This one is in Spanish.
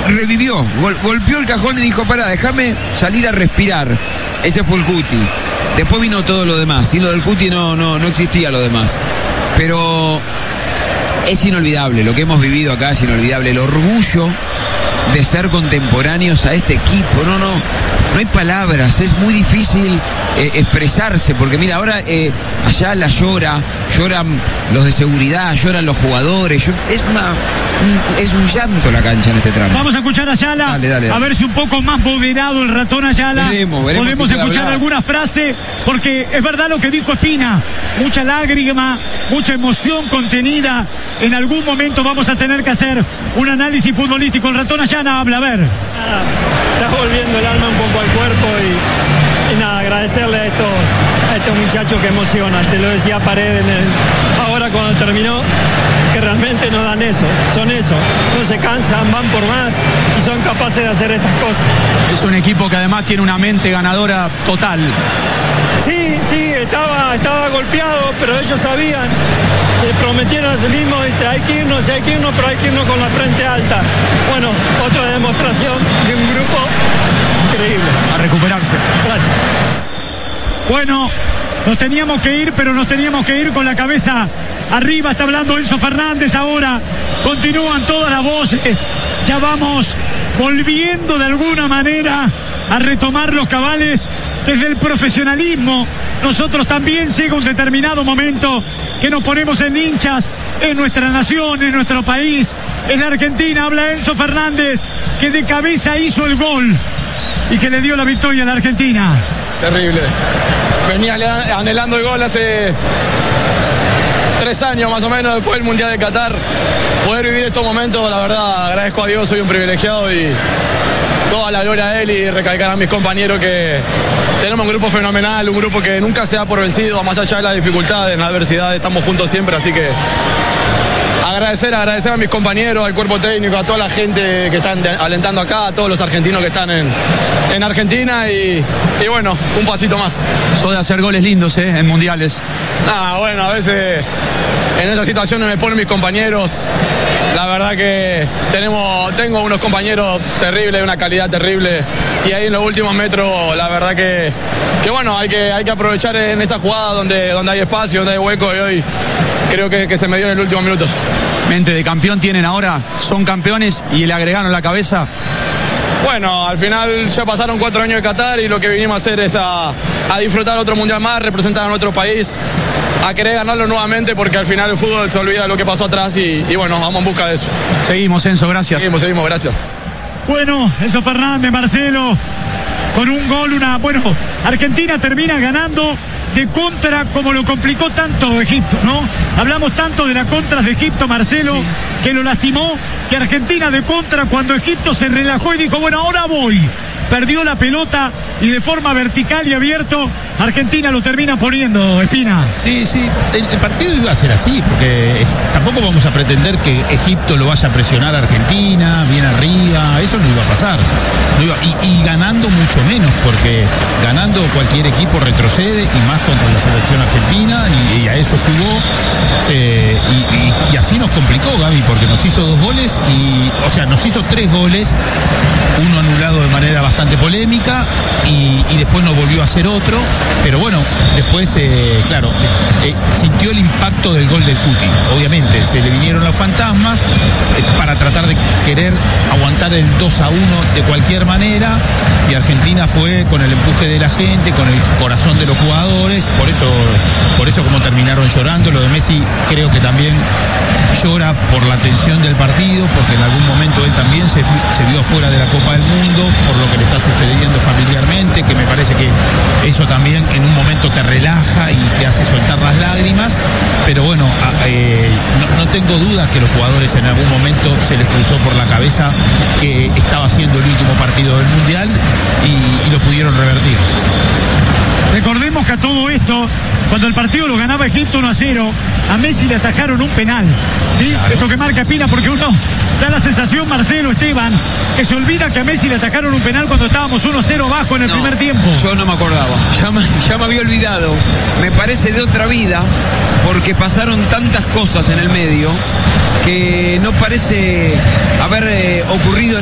revivió, golpeó el cajón y dijo, pará, déjame salir a respirar. Ese fue el Cuti. Después vino todo lo demás. Sin lo del Cuti no existía lo demás. Pero es inolvidable, lo que hemos vivido acá es inolvidable. El orgullo de ser contemporáneos a este equipo. No hay palabras, es muy difícil expresarse, porque mira, ahora Ayala lloran los de seguridad, lloran los jugadores, es un llanto la cancha en este tramo. Vamos a escuchar a Ayala, dale. A ver si un poco más moderado el ratón Ayala. Veremos podemos si escuchar alguna frase, porque es verdad lo que dijo Espina, mucha lágrima, mucha emoción contenida. En algún momento vamos a tener que hacer un análisis futbolístico. El ratón Ayala habla, a ver. Está volviendo el alma un poco al cuerpo y nada, agradecerle a estos muchachos que emocionan. Se lo decía Paredes ahora cuando terminó, que realmente no dan eso, son eso, no se cansan, van por más y son capaces de hacer estas cosas. Es un equipo que además tiene una mente ganadora total. Sí, estaba golpeado, pero ellos sabían, se prometieron a sí mismos, dice, hay que irnos, pero hay que irnos con la frente alta. Bueno, otra demostración de un grupo increíble. A recuperarse. Gracias. Bueno, nos teníamos que ir, pero nos teníamos que ir con la cabeza arriba. Está hablando Enzo Fernández ahora. Continúan todas las voces. Ya vamos volviendo de alguna manera a retomar los cabales desde el profesionalismo. Nosotros también llega un determinado momento que nos ponemos en hinchas en nuestra nación, en nuestro país. En la Argentina habla Enzo Fernández, que de cabeza hizo el gol y que le dio la victoria a la Argentina. Terrible. Venía anhelando el gol hace 3 años más o menos después del Mundial de Qatar. Poder vivir estos momentos, la verdad, agradezco a Dios, soy un privilegiado y toda la gloria a él, y recalcar a mis compañeros que tenemos un grupo fenomenal, un grupo que nunca se da por vencido, más allá de las dificultades, en la adversidad, estamos juntos siempre, así que agradecer a mis compañeros, al cuerpo técnico, a toda la gente que están alentando acá, a todos los argentinos que están en Argentina y bueno, un pasito más. Eso de hacer goles lindos, en mundiales. Bueno, a veces en esas situaciones me ponen mis compañeros. La verdad que tengo unos compañeros terribles, de una calidad terrible, y ahí en los últimos metros, la verdad que bueno, hay que aprovechar en esa jugada donde hay espacio, donde hay hueco, y hoy creo que se me dio en el último minuto. Mente de campeón tienen ahora, son campeones y le agregaron la cabeza. Bueno, al final ya pasaron 4 años de Qatar y lo que vinimos a hacer es a disfrutar otro mundial más, representar a nuestro país, a querer ganarlo nuevamente, porque al final el fútbol se olvida de lo que pasó atrás y bueno, vamos en busca de eso. Seguimos, Enzo, gracias. Seguimos, gracias. Bueno, Enzo Fernández, Marcelo, con un gol, Argentina termina ganando de contra, como lo complicó tanto Egipto, ¿no? Hablamos tanto de las contras de Egipto, Marcelo, sí, que lo lastimó, que Argentina de contra, cuando Egipto se relajó y dijo, bueno, ahora voy. Perdió la pelota y de forma vertical y abierto, Argentina lo termina poniendo, Espina. Sí, el partido iba a ser así, porque tampoco vamos a pretender que Egipto lo vaya a presionar a Argentina, bien arriba, eso no iba a pasar. Y ganando mucho menos, porque ganando cualquier equipo retrocede, y más contra la selección argentina, y a eso jugó, y así nos complicó, Gaby, porque nos hizo 2 goles, nos hizo 3 goles, uno anulado de manera bastante polémica, y después nos volvió a hacer otro, pero bueno, después, sintió el impacto del gol del Cuti. Obviamente, se le vinieron los fantasmas para tratar de querer aguantar el 2-1 de cualquier manera, y Argentina fue con el empuje de la gente, con el corazón de los jugadores, por eso como terminaron llorando. Lo de Messi creo que también llora por la tensión del partido, porque en algún momento él también se vio afuera de la Copa del Mundo, por lo que le está sucediendo familiarmente, que me parece que eso también en un momento te relaja y te hace soltar las lágrimas, pero bueno, no tengo duda que los jugadores en algún momento se les cruzó por la cabeza que estaba siendo el último partido del Mundial y lo pudieron revertir. Recordemos que a todo esto, cuando el partido lo ganaba Egipto 1-0, a Messi le atajaron un penal, ¿sí? Claro. Esto que marca Espina, porque uno da la sensación, Marcelo, Esteban, que se olvida que a Messi le atacaron un penal cuando estábamos 1-0 bajo en el primer tiempo. Yo no me acordaba, ya me había olvidado. Me parece de otra vida, porque pasaron tantas cosas en el medio que no parece haber ocurrido